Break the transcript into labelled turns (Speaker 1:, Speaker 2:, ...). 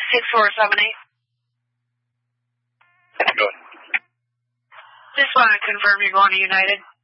Speaker 1: 6478.
Speaker 2: Go ahead.
Speaker 1: Just want to confirm you're going to United.